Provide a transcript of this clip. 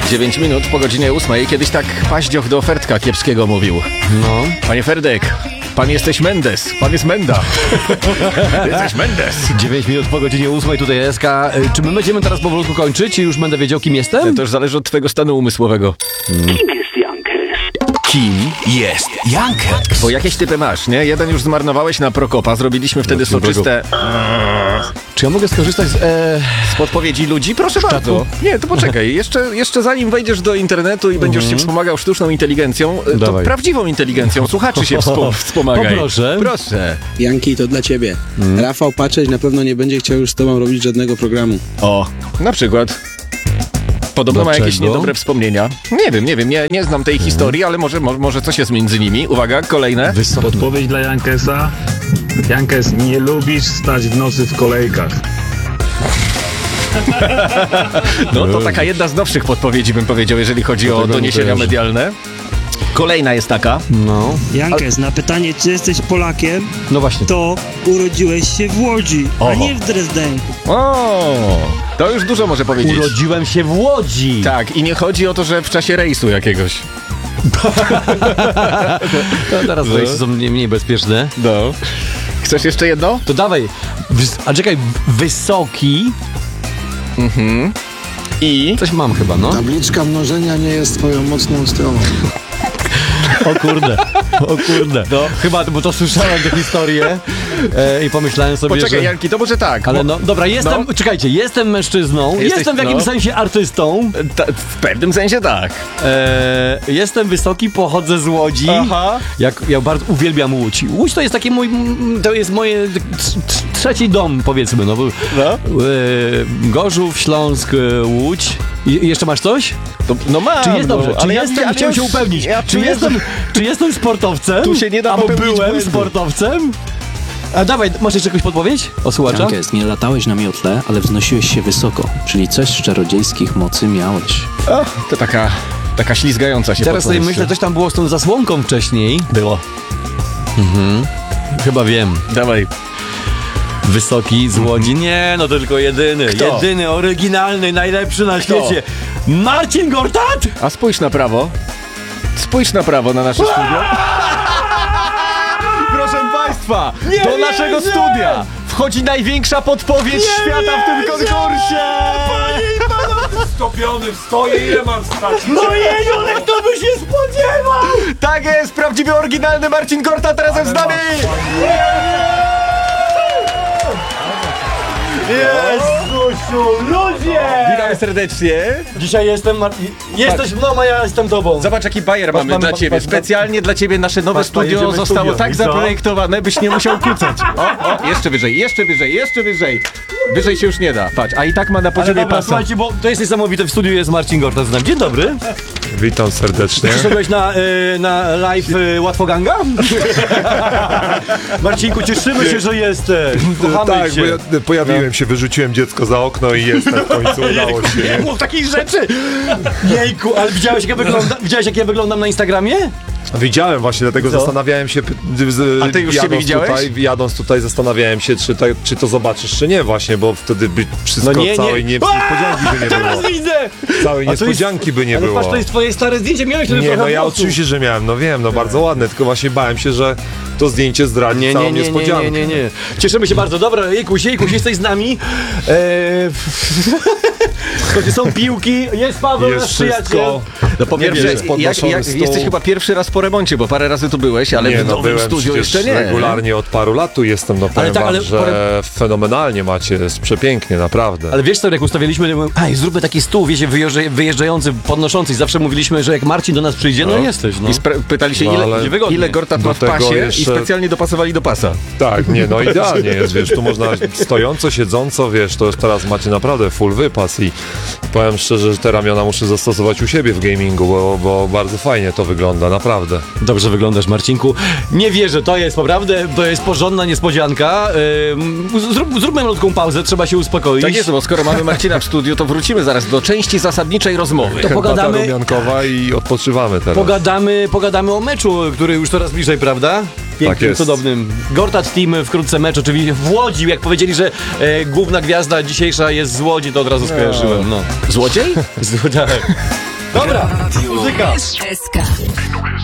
9 minut po godzinie 8. Kiedyś tak Paździoch do Ferdka Kiepskiego mówił. No. Panie Ferdek, pan jesteś Mendes, pan jest Menda. Jesteś Mendes. 9 minut po godzinie 8, tutaj SK. Czy my będziemy teraz powolutku kończyć, czy już będę wiedział, kim jestem? To już zależy od twojego stanu umysłowego. Kim jest Jankes? Bo jakieś typy masz, nie? Jeden już zmarnowałeś na Prokopa, zrobiliśmy wtedy soczyste... Czy ja mogę skorzystać Z podpowiedzi ludzi? Proszę bardzo. Nie, to poczekaj. Jeszcze zanim wejdziesz do internetu i będziesz się wspomagał sztuczną inteligencją, to Dawaj. prawdziwą inteligencją słuchaczy się wspomagaj. Poproszę. Proszę. Janki, to dla ciebie. Rafał Paczeć na pewno nie będzie chciał już z tobą robić żadnego programu. O, na przykład. Podobno ma jakieś Dlaczego? niedobre wspomnienia. Nie wiem, nie znam tej historii, ale może coś jest między nimi. Uwaga, kolejne. Podpowiedź dla Jankesa. Jankes, nie lubisz stać w nocy w kolejkach. No to taka jedna z nowszych podpowiedzi, bym powiedział, jeżeli chodzi o tego nie doniesienia kojarzę. medialne. Kolejna jest taka. No. Jankes, na pytanie, czy jesteś Polakiem, No właśnie. to urodziłeś się w Łodzi, O. a nie w Drezdenku. O, to już dużo może powiedzieć. Urodziłem się w Łodzi. Tak, i nie chodzi o to, że w czasie rejsu jakiegoś. To teraz wejście są mniej bezpieczne. No. Chcesz jeszcze jedno? To dawaj. A czekaj, wysoki. I... Coś mam chyba, no. Tabliczka mnożenia nie jest twoją mocną stroną. O kurde. No, chyba, bo to słyszałem tę historię i pomyślałem sobie, Poczekaj, że... Janki, to może tak. Ale bo- no, dobra, jestem, czekajcie, jestem mężczyzną, jestem w jakimś sensie artystą, w pewnym sensie tak. jestem wysoki, pochodzę z Łodzi. Aha. Ja bardzo uwielbiam Łódź. Łódź to jest taki to jest moje trzeci dom, powiedzmy, no. No. Gorzów, Śląsk, Łódź. I jeszcze masz coś? No mam. Czy jest dobrze? Czy ja jestem, chciałem się upewnić, czy jestem sportowcem? Tu się nie da albo popełnić byłem błędu. sportowcem? A dawaj, masz jeszcze jakąś podpowiedź? O słuchacza? Jankes, nie latałeś na miotle, ale wznosiłeś się wysoko, czyli coś z czarodziejskich mocy miałeś. To taka ślizgająca się Teraz sobie podpowiedź. myślę, coś tam było z tą zasłonką wcześniej. Było. Chyba wiem. Dawaj. Wysoki z Łodzi. Nie, no to tylko jedyny. Kto? Jedyny, oryginalny, najlepszy na świecie. Marcin Gortat! A spójrz na prawo. Spójrz na prawo na nasze studio. Proszę Państwa, do naszego studia wchodzi największa podpowiedź świata w tym konkursie. Stopiony w stoję, ile mam stać? No ale kto by się spodziewał? Tak jest, prawdziwy, oryginalny Marcin Gortat razem z nami. Jezusiu, ludzie! Witam serdecznie. Dzisiaj jesteś mną, a ja jestem tobą. Zobacz, jaki bajer mamy dla ciebie. Specjalnie dla ciebie nasze nowe studio jedziemy zostało studio. tak I co? zaprojektowane, byś nie musiał kucać. O, jeszcze wyżej, jeszcze wyżej, jeszcze wyżej. Wyżej się już nie da. Patrz, a i tak ma na Ale poziomie dobra, pasa. słuchajcie, bo to jest niesamowite, w studiu jest Marcin Gortat z nami. Dzień dobry. Witam serdecznie. Przyszedłeś na live Łatwoganga? Marcinku, cieszymy się, że jesteś. Kochamy Tak, cię. bo ja pojawiłem się, wyrzuciłem dziecko za okno i jestem w końcu, udało się. Nie mów takich rzeczy! Jejku, ale widziałeś jak ja wyglądam na Instagramie? Widziałem właśnie, dlatego Co? zastanawiałem się, A ty już siebie widziałeś? jadąc tutaj zastanawiałem się, czy to zobaczysz, czy nie właśnie, bo wtedy by wszystko całej niespodzianki by nie Teraz było. widzę! Całej niespodzianki by nie Ale było. patrz, to jest twoje stare zdjęcie, miałeś wtedy Nie, trochę no ja włosów. oczywiście, że miałem, no wiem, no bardzo ładne, tylko właśnie bałem się, że to zdjęcie zdradzi całą niespodziankę. Nie. Cieszymy się bardzo. Dobra, Jejkuś, jesteś z nami. Słuchajcie, są piłki, jest Paweł, Jest nasz przyjaciel. wszystko. No po pierwsze, jest podnoszony stół. jesteś chyba pierwszy raz po remoncie, bo parę razy tu byłeś, ale Nie, w no nowym byłem studiu przecież jeszcze nie. regularnie od paru lat tu jestem, no powiem tak, wam, ale że fenomenalnie macie, jest przepięknie, naprawdę. Ale wiesz co, jak ustawiliśmy, zróbmy taki stół, wiecie, wyjeżdżający, podnoszący. Zawsze mówiliśmy, że jak Marcin do nas przyjdzie, no jesteś, no. I pytali się, No, ale ile Gortat do ma w tego pasie jeszcze- i specjalnie dopasowali do pasa. Tak, nie, no idealnie jest, wiesz, tu można stojąco, siedząco, wiesz, to już teraz macie naprawdę full wypas i powiem szczerze, że te ramiona muszę zastosować u siebie w gamingu, bo bardzo fajnie to wygląda, naprawdę. Dobrze wyglądasz, Marcinku. Nie wierzę, to jest porządna niespodzianka. Zróbmy malutką pauzę, trzeba się uspokoić. Tak jest, bo skoro mamy Marcina w studiu, to wrócimy zaraz do części zasadniczej rozmowy. To Herbata pogadamy- rumiankowa i odpoczywamy teraz. Pogadamy o meczu, który już coraz bliżej, prawda? Pięknym, Tak jest. cudownym. Gortat Team, wkrótce mecz, oczywiście w Łodzi. Jak powiedzieli, że główna gwiazda dzisiejsza jest z Łodzi, to od razu skojarzyłem. No. Złodziej? Tak. Dobra, muzyka. SK.